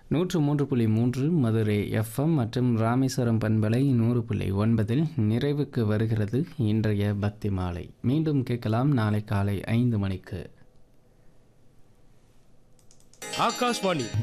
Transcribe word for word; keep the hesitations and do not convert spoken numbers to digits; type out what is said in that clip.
நூற்று மூன்று புள்ளி மூன்று மதுரை எஃப்எம் மற்றும் ராமேஸ்வரம் பண்பலை நூறு புள்ளி ஒன்பதில் நிறைவுக்கு வருகிறது இன்றைய பக்தி மாலை. மீண்டும் கேட்கலாம் நாளை காலை ஐந்து மணிக்கு. ஆகாஷ்வாணி